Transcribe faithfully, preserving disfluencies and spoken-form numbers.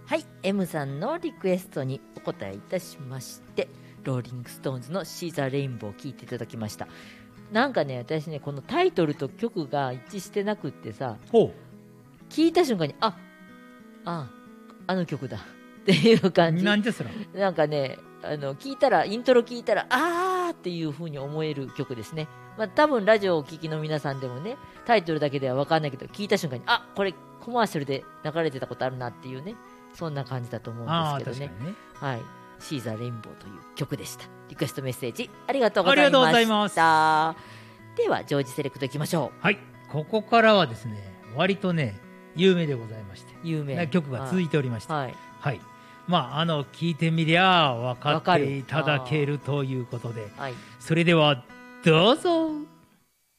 はい、M さんのリクエストにお答えいたしまして、ローリングストーンズのシーザーレインボーを聴いていただきました。なんかね、私ね、このタイトルと曲が一致してなくってさ、聞いた瞬間にあああの曲だっていう感じ。 なんですらなんかね、あの聞いたらイントロ聞いたらあーっていう風に思える曲ですね。まあ、多分ラジオをお聞きの皆さんでもね、タイトルだけでは分かんないけど、聞いた瞬間にあこれコマーシャルで流れてたことあるなっていうね、そんな感じだと思うんですけど ね, ねはい、シーザーレインボーという曲でした。リクエストメッセージありがとうございました。ではジョージセレクトいきましょう。 はい、ここからはですね、割とね有名でございまして、 有名な曲が続いておりまして、 はい、 はい、まああの聞いてみりゃ分かっていただけるということで、 はい、 それではどうぞ。